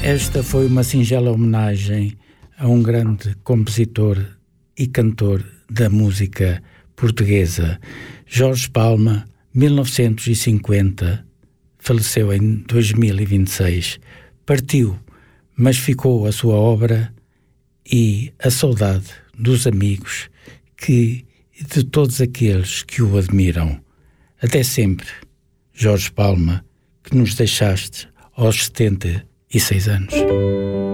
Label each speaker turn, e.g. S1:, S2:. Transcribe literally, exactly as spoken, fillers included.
S1: Esta foi uma singela homenagem a um grande compositor e cantor da música portuguesa. Jorge Palma, mil novecentos e cinquenta, faleceu em dois mil e vinte e seis. Partiu, mas ficou a sua obra e a saudade dos amigos que, de todos aqueles que o admiram. Até sempre, Jorge Palma, que nos deixaste aos setenta e seis anos.